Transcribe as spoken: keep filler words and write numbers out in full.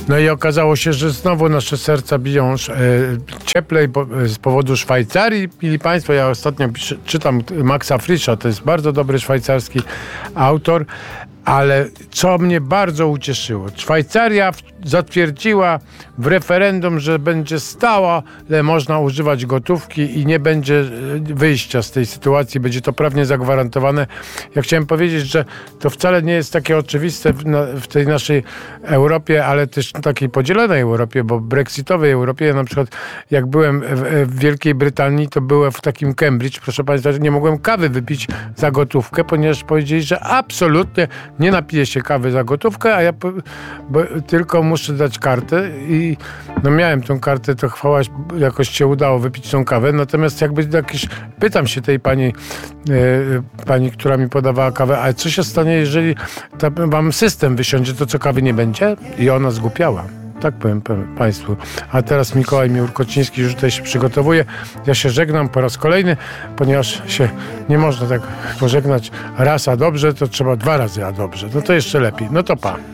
No i okazało się, że znowu nasze serca biją e, cieplej bo, e, z powodu Szwajcarii. Mili Państwo, ja ostatnio piszę, czytam Maxa Frischa, to jest bardzo dobry szwajcarski autor, ale co mnie bardzo ucieszyło, Szwajcaria zatwierdziła w referendum, że będzie stale można używać gotówki i nie będzie wyjścia z tej sytuacji, będzie to prawnie zagwarantowane. Ja chciałem powiedzieć, że to wcale nie jest takie oczywiste w, na, w tej naszej Europie, ale też takiej podzielonej Europie, bo brexitowej Europie, ja na przykład jak byłem w, w Wielkiej Brytanii, to byłem w takim Cambridge, proszę Państwa, że nie mogłem kawy wypić za gotówkę, ponieważ powiedzieli, że absolutnie nie napiję się kawy za gotówkę, a ja bo tylko muszę dać kartę i no miałem tą kartę, to chwała, jakoś się udało wypić tą kawę, natomiast jakby jakiś, pytam się tej pani, e, pani, która mi podawała kawę, a co się stanie, jeżeli ta, wam system wysiądzie, to co, kawy nie będzie? I ona zgłupiała. Tak powiem Państwu. A teraz Mikołaj Miurkociński już tutaj się przygotowuje. Ja się żegnam po raz kolejny, ponieważ się nie można tak pożegnać raz a dobrze, to trzeba dwa razy a dobrze. No to jeszcze lepiej. No to pa.